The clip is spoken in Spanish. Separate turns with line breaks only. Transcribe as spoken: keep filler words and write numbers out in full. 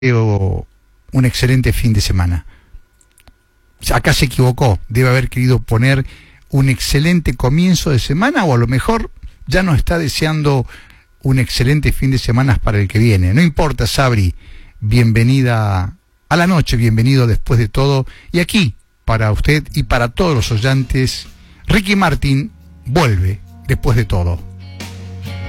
un excelente fin de semana. Acá se equivocó, debe haber querido poner un excelente comienzo de semana, o a lo mejor ya nos está deseando un excelente fin de semana para el que viene. No importa, Sabri, bienvenida a la noche, bienvenido después de todo. Y aquí, para usted y para todos los oyentes, Ricky Martin vuelve después de todo.